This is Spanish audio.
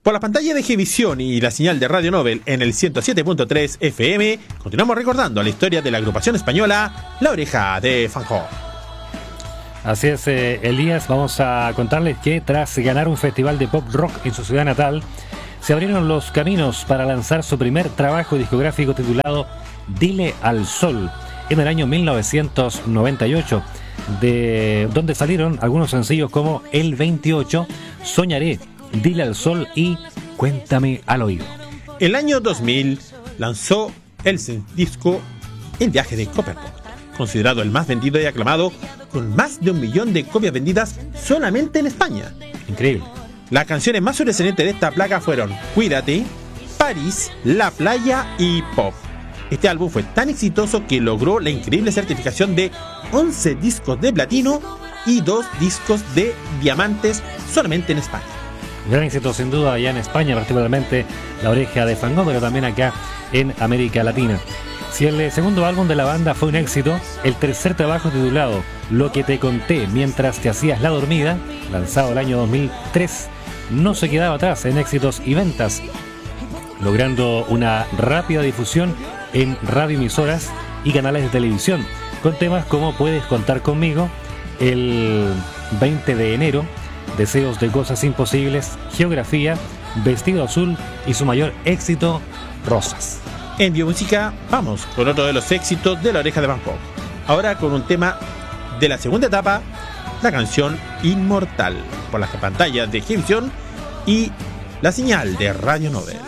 Por las pantallas de Gevisión y la señal de Radio Nobel en el 107.3 FM, continuamos recordando la historia de la agrupación española La Oreja de Van Gogh. Así es, Elías, vamos a contarles que tras ganar un festival de pop rock en su ciudad natal, se abrieron los caminos para lanzar su primer trabajo discográfico titulado Dile al Sol en el año 1998, de donde salieron algunos sencillos como El 28, Soñaré, Dile al Sol y Cuéntame al oído. El año 2000 lanzó el disco El viaje de Copperpot, considerado el más vendido y aclamado, con más de 1 millón de copias vendidas solamente en España. Increíble. Las canciones más sobresalientes de esta placa fueron Cuídate, París, La Playa y Pop. Este álbum fue tan exitoso que logró la increíble certificación de 11 discos de platino y 2 discos de diamantes solamente en España. Gran éxito sin duda allá en España, particularmente La Oreja de Van Gogh, pero también acá en América Latina. Si el segundo álbum de la banda fue un éxito, el tercer trabajo titulado Lo que te conté mientras te hacías la dormida, lanzado el año 2003, no se quedaba atrás en éxitos y ventas, logrando una rápida difusión en radioemisoras y canales de televisión, con temas como Puedes contar conmigo, el 20 de enero, Deseos de cosas imposibles, Geografía, Vestido azul y su mayor éxito, Rosas. En Biomúsica vamos con otro de los éxitos de La Oreja de Van Gogh. Ahora con un tema de la segunda etapa, la canción Inmortal, por las pantallas de Gevisión y la señal de Radio Nobel.